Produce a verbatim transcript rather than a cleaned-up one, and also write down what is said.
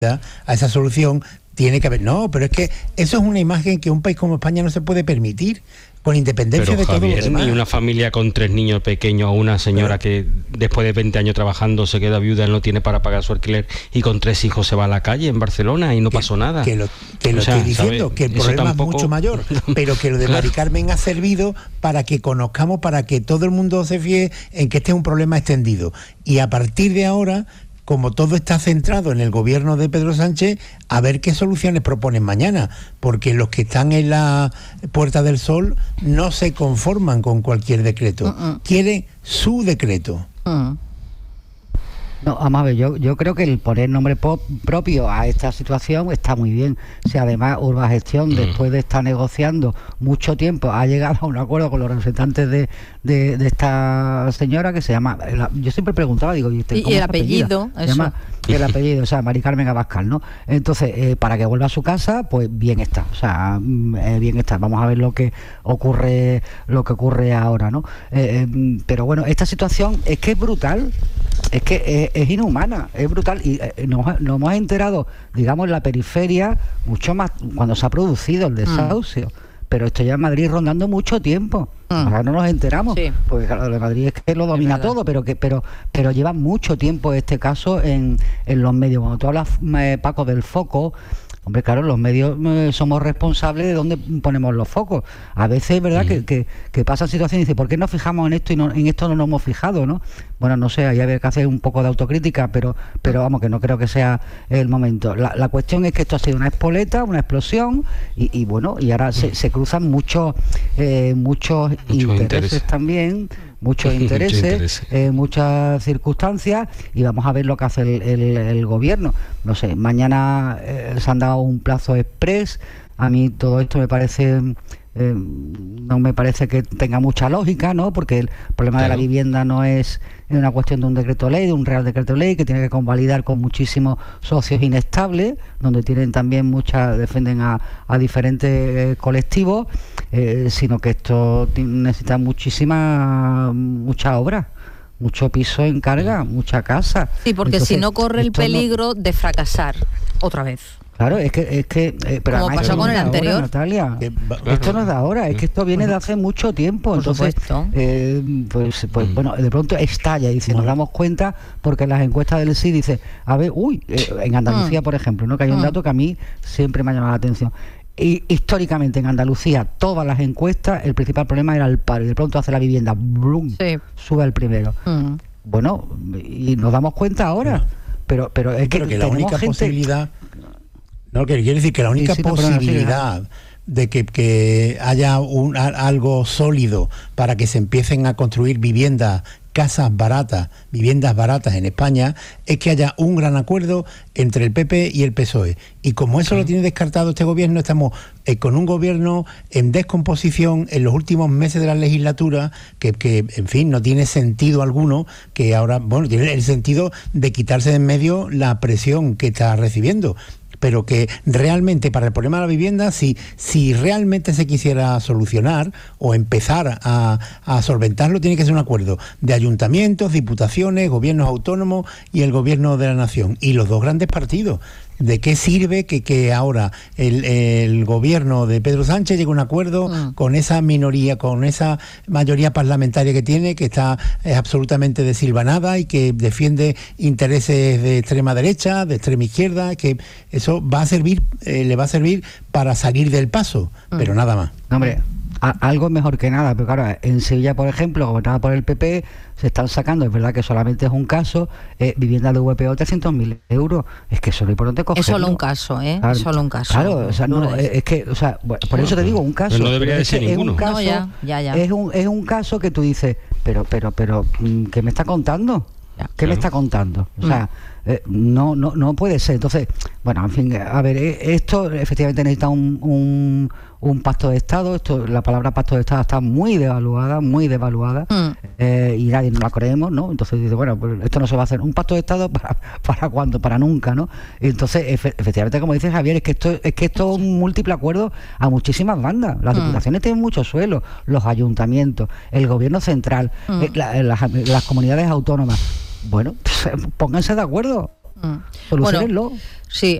a esa solución tiene que haber. No, pero es que eso es una imagen que un país como España no se puede permitir, con independencia pero, de Javier, todo lo demás. Y una familia con tres niños pequeños, o una señora pero, que después de veinte años trabajando se queda viuda, no tiene para pagar su alquiler y con tres hijos se va a la calle en Barcelona y no que, pasó nada. Que lo, que lo o sea, estoy diciendo, ¿sabe? Que el Eso problema tampoco... es mucho mayor, pero que lo de claro. Mari Carmen ha servido para que conozcamos, para que todo el mundo se fíe en que este es un problema extendido. Y a partir de ahora, como todo está centrado en el gobierno de Pedro Sánchez, a ver qué soluciones proponen mañana, porque los que están en la Puerta del Sol no se conforman con cualquier decreto, uh-uh. quieren su decreto. Uh-huh. No, vamos a ver, yo, yo creo que el poner nombre pop, propio a esta situación está muy bien. Si además Urbagestión, mm. después de estar negociando mucho tiempo, ha llegado a un acuerdo con los representantes de, de, de esta señora que se llama, la, yo siempre preguntaba, digo, ¿y, usted, ¿Y el apellido? Se llama, el apellido, o sea, Mari Carmen Abascal, ¿no? Entonces, eh, para que vuelva a su casa, pues bien está, o sea, eh, bien está. Vamos a ver lo que ocurre, lo que ocurre ahora, ¿no? Eh, eh, pero bueno, esta situación es que es brutal. Es que es, es inhumana, es brutal y eh, nos, nos hemos enterado, digamos, en la periferia mucho más cuando se ha producido el desahucio, mm. pero esto ya en Madrid rondando mucho tiempo. Mm. Ahora no nos enteramos, sí. porque claro, de Madrid es que lo domina es todo, pero que pero pero lleva mucho tiempo este caso en, en los medios. Cuando tú hablas, eh, Paco, del foco, hombre, claro, los medios eh, somos responsables de dónde ponemos los focos. A veces es verdad mm. que, que, que pasan situaciones y dice, ¿por qué nos fijamos en esto y no, en esto no nos hemos fijado, ¿no? Bueno, no sé, ahí hay que hacer un poco de autocrítica, pero pero vamos, que no creo que sea el momento. La, la cuestión es que esto ha sido una espoleta, una explosión, y, y bueno, y ahora se, se cruzan muchos eh, muchos Mucho intereses interés. también, muchos intereses, Mucho interés. eh, muchas circunstancias, y vamos a ver lo que hace el, el, el gobierno. No sé, mañana eh, se han dado un plazo express. A mí todo esto me parece... Eh, no me parece que tenga mucha lógica, ¿no? Porque el problema claro. de la vivienda no es una cuestión de un decreto ley, de un real decreto ley que tiene que convalidar con muchísimos socios inestables, donde tienen también muchas, defienden a, a diferentes eh, colectivos, eh, sino que esto necesita muchísima mucha obra, mucho piso en carga, mucha casa. Sí, porque Entonces, si no corre el peligro no... de fracasar otra vez. Claro, es que... Es que eh, pero como pasó con el anterior. Ahora, Natalia, que, claro. Esto no es de ahora, es que esto viene de hace mucho tiempo. Por Entonces, eh, pues, pues bueno, de pronto estalla y dice, nos damos cuenta porque las encuestas del S I dice, a ver, uy, eh, en Andalucía, por ejemplo, ¿no? Que hay un dato que a mí siempre me ha llamado la atención. Y históricamente en Andalucía, todas las encuestas, el principal problema era el paro. Y de pronto hace la vivienda, ¡blum!, sí. sube al primero. Mm. Bueno, y nos damos cuenta ahora. No. Pero, pero es pero que, que la única gente... posibilidad... No, que quiere decir que la única sí, sí, posibilidad de que, que haya un, a, algo sólido para que se empiecen a construir viviendas, casas baratas, viviendas baratas en España, es que haya un gran acuerdo entre el P P y el P S O E. Y como eso sí. lo tiene descartado este gobierno, estamos eh, con un gobierno en descomposición en los últimos meses de la legislatura, que, que en fin, no tiene sentido alguno, que ahora, bueno, tiene el sentido de quitarse de en medio la presión que está recibiendo. Pero que realmente para el problema de la vivienda, si, si realmente se quisiera solucionar o empezar a, a solventarlo, tiene que ser un acuerdo de ayuntamientos, diputaciones, gobiernos autónomos y el gobierno de la nación, y los dos grandes partidos. ¿De qué sirve que, que ahora el, el gobierno de Pedro Sánchez llegue a un acuerdo mm. con esa minoría, con esa mayoría parlamentaria que tiene, que está es absolutamente desilvanada y que defiende intereses de extrema derecha, de extrema izquierda, que eso va a servir, eh, le va a servir para salir del paso, mm. pero nada más. No, hombre, a, algo es mejor que nada, pero claro, en Sevilla, por ejemplo, gobernada por el P P, se están sacando, es verdad que solamente es un caso, eh, vivienda de V P O trescientos mil euros, es que eso lo importante cogerlo. Es solo un caso, ¿eh? Claro, es solo un caso. Claro, o sea, no, no es, es que, o sea, bueno, por eso te digo, un caso. Pero no debería de ser ninguno. Es un caso, no, ya, ya, ya. Es un, es un caso que tú dices, pero, pero, pero, ¿qué me está contando? ¿Qué claro. me está contando? O sea, eh, no, no, no puede ser. Entonces, bueno, en fin, a ver, eh, esto efectivamente necesita un, un, un pacto de Estado. Esto, la palabra pacto de Estado está muy devaluada, muy devaluada, mm. eh, y nadie nos la creemos, ¿no? Entonces dice, bueno, pues esto no se va a hacer. ¿Un pacto de Estado para para cuándo? Para nunca, ¿no? Entonces, efe, efectivamente, como dice Javier, es que esto es que esto es un múltiple acuerdo a muchísimas bandas. Las mm. diputaciones tienen mucho suelo, los ayuntamientos, el gobierno central, mm. eh, la, las, las comunidades autónomas. Bueno, pónganse de acuerdo, Solucionenlo. Sí,